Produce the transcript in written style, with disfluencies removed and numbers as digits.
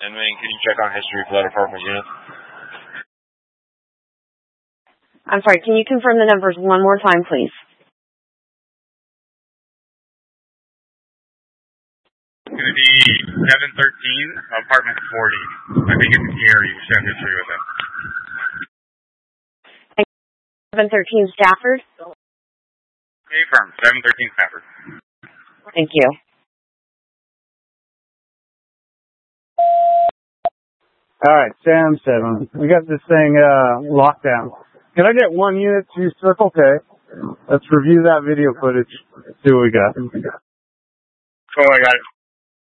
Inmate, can you check on history for that apartment unit? I'm sorry, can you confirm the numbers one more time, please? It's going to be 713, apartment 40. I think it's Gary. You should have history with him. 713 Stafford? Confirmed. 713 Stafford. Thank you. Alright, Sam 7. We got this thing locked down. Can I get one unit to Circle K? Let's review that video footage. See what we got. Oh, I got it.